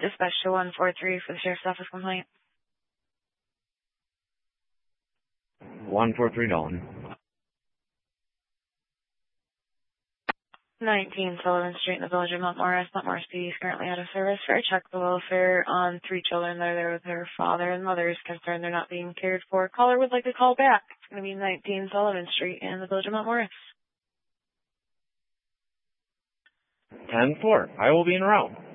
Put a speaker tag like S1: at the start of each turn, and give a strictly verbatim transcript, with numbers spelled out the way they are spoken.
S1: Dispatch to one four three for the Sheriff's Office complaint.
S2: one four three Dalton.
S1: nineteen Sullivan Street in the Village of Mount Morris. Mount Morris P D is currently out of service for a check the welfare on three children that are there with their father and mother is concerned they're not being cared for. Caller would like to call back. It's going to be nineteen Sullivan Street in the Village of Mount Morris.
S2: ten four. I will be en route.